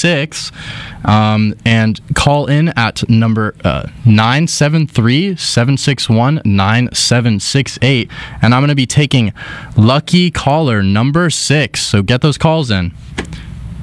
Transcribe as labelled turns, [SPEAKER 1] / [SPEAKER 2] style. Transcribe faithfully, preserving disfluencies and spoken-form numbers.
[SPEAKER 1] six, um, and call in at number uh, nine seven three, seven six one, nine seven six eight, and I'm going to be taking lucky caller number six, so get those calls in.